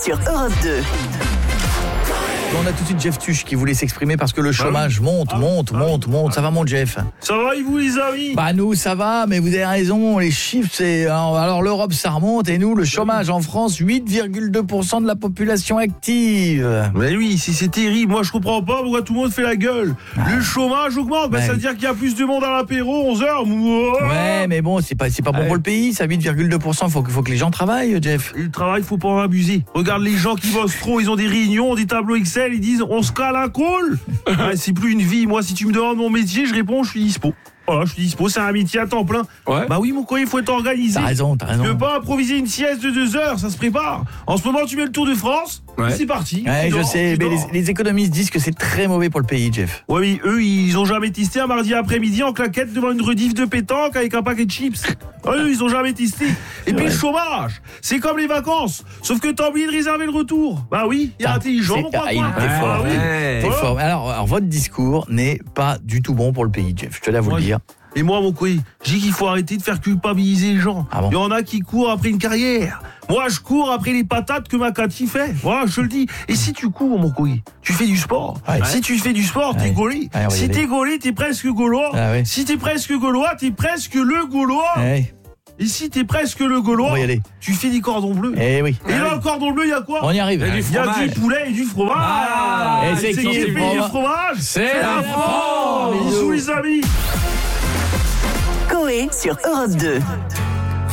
sur Europe 2. On a tout de suite Jeff Tuch qui voulait s'exprimer parce que le chômage monte. Ça va mon Jeff? Ça va et vous les amis? Bah nous ça va, mais vous avez raison, les chiffres c'est... Alors l'Europe ça remonte et nous le chômage en France 8,2% de la population active. Mais oui, c'est terrible, moi je comprends pas pourquoi tout le monde fait la gueule. Le chômage augmente, ça veut dire qu'il y a plus de monde à l'apéro, 11h. Ouais mais bon c'est pas bon pour le pays, ça 8,2%, faut que les gens travaillent Jeff. Et le travail faut pas en abuser. Regarde les gens qui bossent trop, ils ont des réunions, des tableaux Excel, ils disent on se cale un call. C'est plus une vie, moi si tu me demandes mon métier, je réponds je suis dispo. Voilà, je suis dispo, c'est un métier à temps plein. Ouais. Bah oui, mon coin, il faut être organisé. T'as raison. Tu peux pas improviser une sieste de 2 heures, ça se prépare. En ce moment, tu mets le Tour de France, c'est parti. Ouais, je sais, mais les économistes disent que c'est très mauvais pour le pays, Jeff. Ouais, mais eux, ils ont jamais testé un mardi après-midi en claquette devant une rediff de pétanque avec un paquet de chips. Eux, ils ont jamais testé. Et puis le chômage, c'est comme les vacances, sauf que t'as oublié de réserver le retour. Bah oui, il est intelligent, mon coin. T'es fort. Alors, votre discours n'est pas du tout bon pour le pays, Jeff, je te l'avoue le dire. Et moi, mon couille, je dis qu'il faut arrêter de faire culpabiliser les gens. Ah bon? Il y en a qui courent après une carrière. Moi, je cours après les patates que ma Cathy fait. Voilà, je te le dis. Et si tu cours, mon couille, tu fais du sport. Si tu fais du sport, t'es gaulé. Si t'es gaulé, t'es presque gaulois. Si t'es presque gaulois, t'es presque le gaulois. Et si t'es presque le gaulois, tu fais des cordons bleus. Et oui. Et dans le cordon bleu, il y a quoi? On y arrive. Il y a du poulet et du fromage. Et c'est qui fait du fromage? C'est la France. Bisous les amis. Coé sur Europe 2.